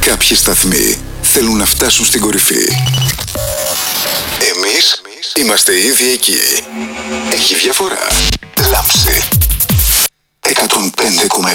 Κάποιοι σταθμοί θέλουν να φτάσουν στην κορυφή. Εμείς είμαστε ήδη εκεί. Έχει διαφορά. Λάμψη 105,7.